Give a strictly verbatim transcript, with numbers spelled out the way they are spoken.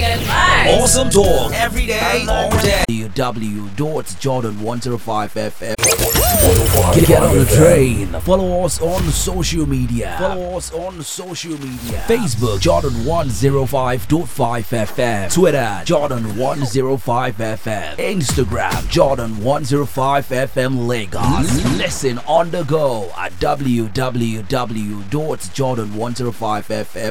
Awesome talk every day, all day. w w w dot jordan one oh five f m. Get on the train. Follow us on social media. Follow us on social media. Facebook Jordan one oh five point five F M. Twitter Jordan one oh five F M. Instagram Jordan one oh five F M Lagos. Listen on the go at w w w dot jordan one oh five f m.